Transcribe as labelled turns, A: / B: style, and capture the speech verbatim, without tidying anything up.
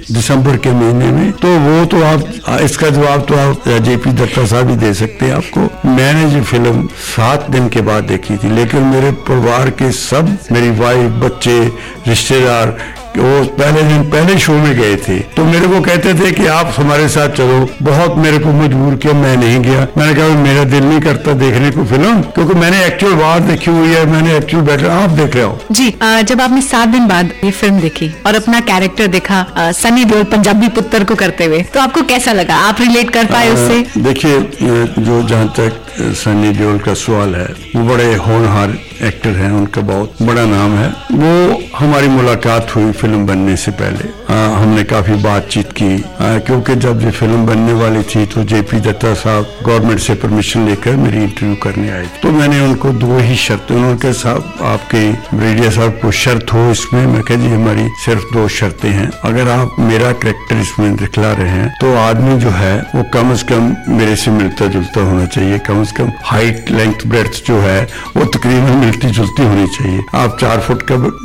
A: दिसंबर के महीने में। तो वो तो आप इसका जवाब तो आप जेपी दत्ता साहब ही दे सकते हैं आपको। मैंने जो फिल्म सात दिन के बाद देखी थी, लेकिन मेरे परिवार के सब, मेरी वाइफ, बच्चे, रिश्तेदार, वो पहले दिन पहले शो में गए थे, तो मेरे को कहते थे कि आप हमारे साथ चलो। बहुत मेरे को मजबूर किया, मैं नहीं गया। मैंने कहा मेरा दिल नहीं करता देखने को फिल्म, क्योंकि मैंने एक्चुअल बाहर देखी हुई है, मैंने एक्चुअल बैठा। आप देख रहे हो
B: जी। जब आपने सात दिन बाद ये फिल्म देखी और अपना कैरेक्टर देखा सनी देओल पंजाबी पुत्र को करते हुए, तो आपको कैसा लगा? आप रिलेट कर पाए उससे?
A: देखिए, जो जहाँ तक सनी देओल का सवाल है, वो बड़े होनहार एक्टर हैं, उनका बहुत बड़ा नाम है। वो हमारी मुलाकात हुई फिल्म बनने से पहले। आ, हमने काफी बातचीत की, आ, क्योंकि जब ये फिल्म बनने वाली थी तो जेपी दत्ता साहब गवर्नमेंट से परमिशन लेकर मेरी इंटरव्यू करने आए थे। तो मैंने उनको दो ही शर्तें, उन्होंने कहा साहब आपके ब्रेडिया साहब को शर्त हो इसमें। मैं कहा जी हमारी सिर्फ दो शर्तें हैं, अगर आप मेरा कैरेक्टर इसमें दिखला रहे हैं तो आदमी जो है वो कम से कम मेरे से मिलता जुलता होना चाहिए, कम से कम हाइट लेंथ ब्रेड्थ जो है वो तकरीबन मिलती जुलती होनी चाहिए। आप चार फुट का